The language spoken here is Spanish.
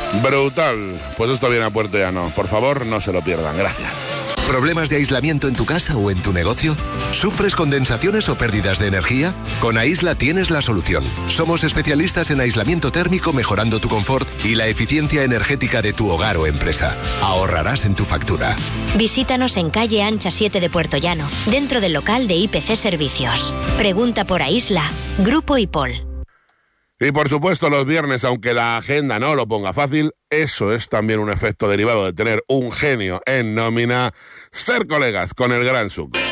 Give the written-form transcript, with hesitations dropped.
Brutal. Pues esto viene a Puerto Llano. Por favor, no se lo pierdan. Gracias. ¿Problemas de aislamiento en tu casa o en tu negocio? ¿Sufres condensaciones o pérdidas de energía? Con Aisla tienes la solución. Somos especialistas en aislamiento térmico, mejorando tu confort y la eficiencia energética de tu hogar o empresa. Ahorrarás en tu factura. Visítanos en calle Ancha 7 de Puerto Llano, dentro del local de IPC Servicios. Pregunta por Aisla, Grupo IPOL. Y por supuesto los viernes, aunque la agenda no lo ponga fácil, eso es también un efecto derivado de tener un genio en nómina, ser colegas con el Gran Suc.